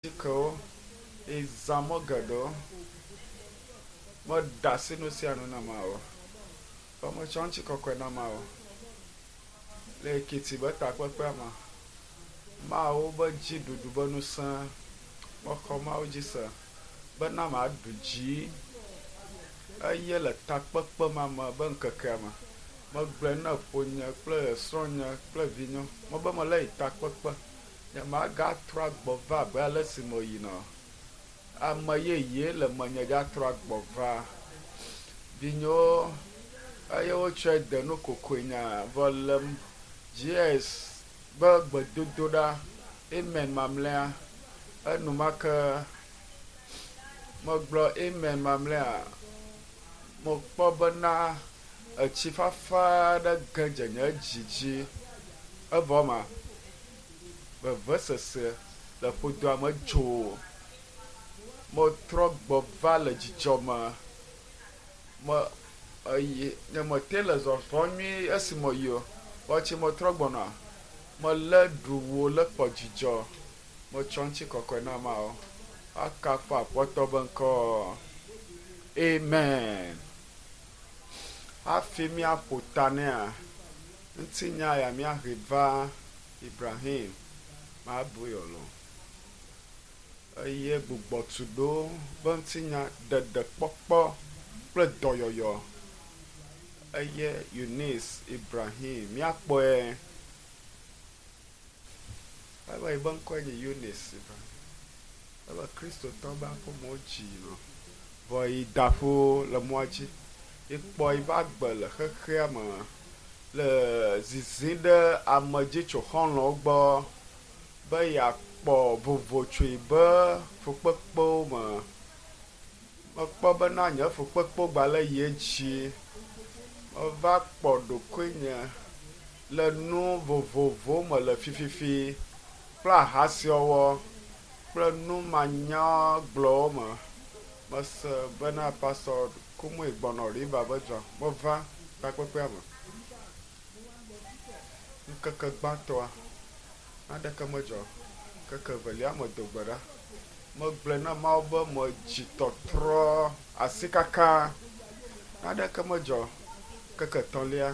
Ko izamo gado mo dasinu si anu na mao o mo chonchi kokwe na mao le kiti bata pepe ama mao ba ji dudu banu san mo ko mao ji sa bana ma duji aye le takpepe ma ben keke ama mo gble na ponya kple sronya kple vinyo mo be mo le takpepe ya ma ga tra gbova be ale si mo yino ame yeye le menye ga tra gbova vinyo aye wo tre de no kokonya volem gs be gbedodo da amen mamlea enumake mo gblɔ amen mamlea mo kpɔ bena etsifafa ɖe ge dze nye dzidzi evɔ ma vevesese le ƒodoa me dzo mo trɔ gbɔ va le dzidzɔ me mo nye mo te le zɔzɔ nyui esi mo yio wɔtsi mo trɔ gbɔna mo le ɖuwo le kpɔ dzidzɔ mo tsɔ ŋtsi kɔkɔe na mawo akafu aƒetɔ be ŋkɔ amen hafi míaƒo ta nea ŋutinya ya míahe va Ibrahim ma bu yɔlɔ eye gbugbɔtu ɖo be ŋutinya ɖeɖe kpɔkpɔ kple dɔyɔyɔ eye Eunice Ibrahim míakpɔe ebe yi be ŋkɔe nye Eunice Ibrahim ebe kristotɔ be aƒemewo dzi no vɔ yi daƒo le mɔa dzi ikpɔ yi ba gbe le xexea me le zizi ɖe amedzitso xɔlɔ̃wo gbɔ be yakpɔ vovotsoe be fukpekpewo me mekpɔ bena nye fukpekpewo gba le yi dzi meva kpɔ ɖokui nye le nu vovovowo me le fififi kple ahasiɔwɔ kple nu manyagblɔwo me mese bena pastor kumu gbɔnɔ riva be dzɔ meva takpekpea me ŋkeke gbãtɔa aɖeke medzɔ keke velia me do gbe ɖa megblẽ na mawo be me dzi tɔtrɔ asikaka aɖeke medzɔ keke tɔlia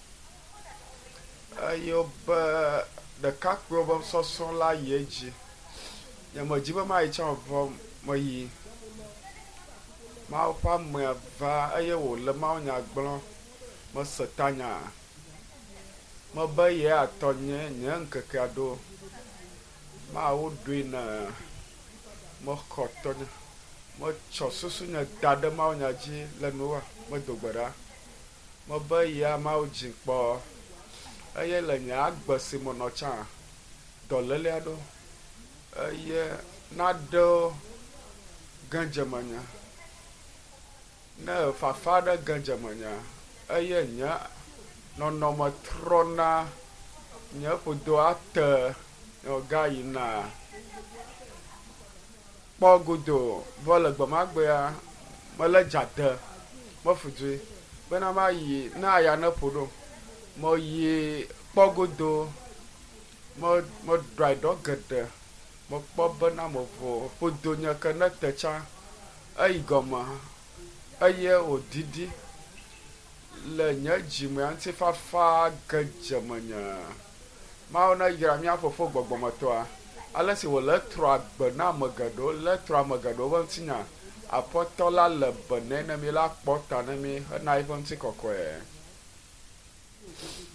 eye be ɖekakpuiwo be sɔsɔ la yi edzi nye medzi be mayi tsã vɔ me yi mawo ƒe amea va eye wòle mawo nya gblɔm mese tanya mebe ye atɔ nye ŋkekea ɖo mawo ɖoe ne mexɔ tɔnye metsɔ susu nye da ɖe mawo nya dzi le nuwa medo gbe ɖa mebe ya mawo dzi kpɔ eye le nye agbe si menɔ tsã dɔléle aɖewo eye naɖewo ge dzemenye ne fafa ɖe ge dzemenye eye nye nɔnɔme trɔna nye ƒodo ate ga yina kpɔ godo vɔ le gbemagbea mele dzade mefudui bena ma yi ne aya ne ƒo ɖo mo yi kpɔ godo mo ɖɔe ɖɔ geɖe mo kpɔ bena mo vo ƒodo nye ke ne te tsã eyi gɔme eye wòdidi le nye dzime ŋutifafa ge dzemenye mawo ne yra mía fofo gbɔgbɔmetɔa ale si wòle trɔ agbe na ame geɖewo le trɔ ame geɖewo be ŋutinya aƒetɔ la le be nɛ ne mi la kpɔ ta ne mi hena eƒe ŋutikɔkɔe